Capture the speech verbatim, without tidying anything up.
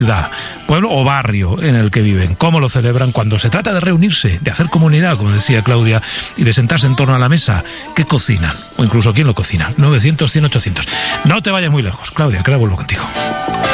ciudad, pueblo o barrio en el que viven, cómo lo celebran cuando se trata de reunirse, de hacer comunidad, como decía Claudia, y de sentarse en torno a la mesa, qué cocinan, o incluso quién lo cocina. novecientos, cien, ochocientos. No te vayas muy lejos, Claudia, que ahora vuelvo contigo.